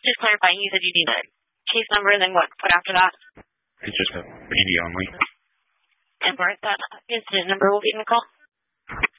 Just clarifying, you said you need a case number, then what after that? It's just a PD only. And where that incident number will be in the call?